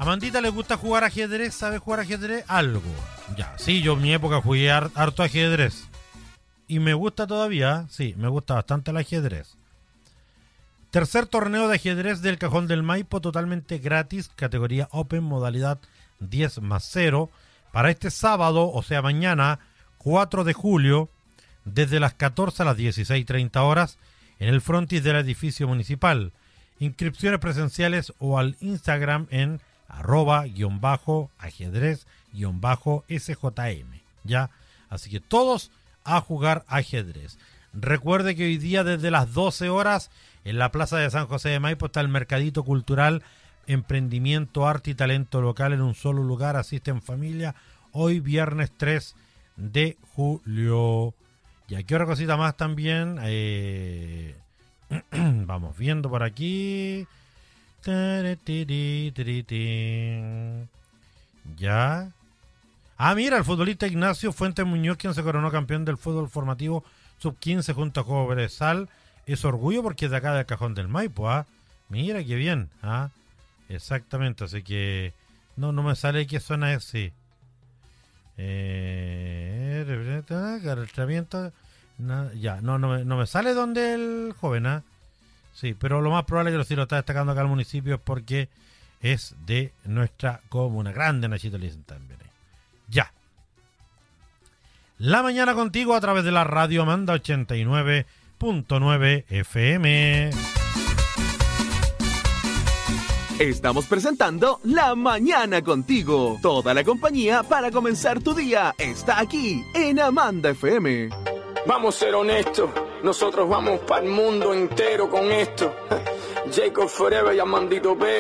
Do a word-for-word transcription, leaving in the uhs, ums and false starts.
Amandita le gusta jugar ajedrez, ¿sabe jugar ajedrez? Algo. Ya, sí, yo en mi época jugué har- harto ajedrez. Y me gusta todavía, sí, me gusta bastante el ajedrez. Tercer torneo de ajedrez del Cajón del Maipo, totalmente gratis, categoría Open, modalidad diez más cero, para este sábado, o sea mañana, cuatro de julio, desde las catorce a las dieciséis treinta horas, en el frontis del edificio municipal. Inscripciones presenciales o al Instagram en arroba guión bajo ajedrez guión bajo S J M, ¿ya? Así que todos a jugar ajedrez. Recuerde que hoy día desde las doce horas en la plaza de San José de Maipo está el Mercadito Cultural, emprendimiento, arte y talento local en un solo lugar. Asiste en familia hoy viernes tres de julio. Y aquí otra cosita más también. Eh, vamos viendo por aquí. Ya. Ah, mira, el futbolista Ignacio Fuentes Muñoz, quien se coronó campeón del fútbol formativo sub quince junto a Juego Brezal. Es orgullo porque es de acá del Cajón del Maipo, ¿ah? Mira qué bien, ¿ah? Exactamente, así que no, no me sale qué zona es, sí. Eh, representa, na, ya, no, no me, no me sale donde el joven, ¿ah? Sí, pero lo más probable es que si lo está destacando acá el municipio es porque es de nuestra comuna. Grande, Nachito, le dicen también. ¿eh? Ya. La mañana contigo a través de la radio Amanda ochenta y nueve punto nueve F M. Estamos presentando La Mañana Contigo. Toda la compañía para comenzar tu día está aquí en Amanda F M. Vamos a ser honestos, nosotros vamos para el mundo entero con esto. Jacob Forever y Amandito P.